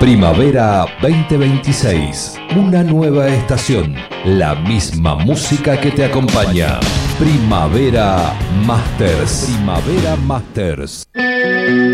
Primavera 2026. Una nueva estación. La misma música que te acompaña. Primavera Masters. Primavera Masters.